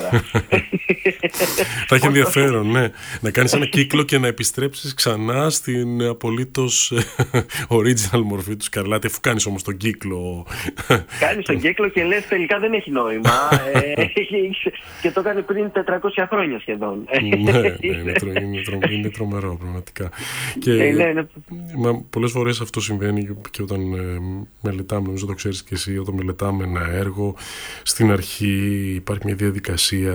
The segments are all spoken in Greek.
Θα έχει ενδιαφέρον, ναι. Να κάνεις ένα κύκλο και να επιστρέψεις ξανά στην απολύτως original μορφή του Σκαρλάτη, αφού κάνεις όμως τον κύκλο. Κάνεις τον κύκλο και λες τελικά δεν έχει νόημα. Και το έκανε πριν 400 χρόνια σχεδόν. Ναι, είναι τρομερό πραγματικά. Και πολλές φορές αυτό συμβαίνει και όταν μελετάμε, νομίζω το ξέρεις και εσύ, όταν μελετάμε ένα έργο, στην αρχή υπάρχει μια διαδικασία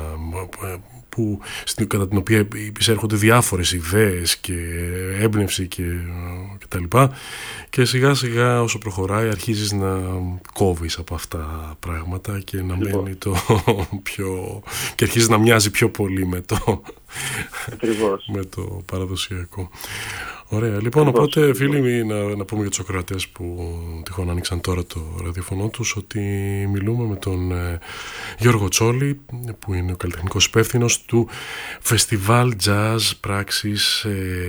κατά την οποία εισέρχονται διάφορες ιδέες και έμπνευση και τα λοιπά, και σιγά σιγά όσο προχωράει αρχίζεις να κόβεις από αυτά τα πράγματα και να μένει το πιο... και αρχίζεις να μοιάζει πιο πολύ με το παραδοσιακό. Ωραία, λοιπόν, οπότε φίλοι, να πούμε για τους ακροατές που τυχόν άνοιξαν τώρα το ραδιοφωνό τους ότι μιλούμε με τον Γιώργο Τσόλη, που είναι ο καλλιτεχνικός υπεύθυνος του Φεστιβάλ Jazz Πράξης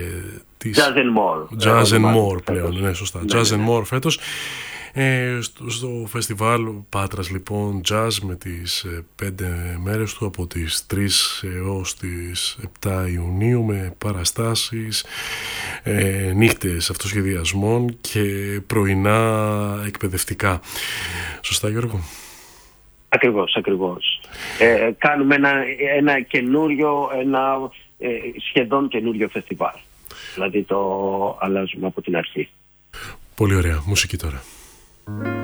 Jazz and More πλέον, ναι, σωστά, Jazz and More φέτος. Στο φεστιβάλ Πάτρας λοιπόν Jazz, με τις 5 μέρες του από τις 3 έως τις 7 Ιουνίου, με παραστάσεις, νύχτες αυτοσχεδιασμών και πρωινά εκπαιδευτικά. Σωστά, Γιώργο? Ακριβώς. Κάνουμε ένα καινούριο, σχεδόν καινούριο φεστιβάλ. Δηλαδή το αλλάζουμε από την αρχή. Πολύ ωραία. Μουσική τώρα.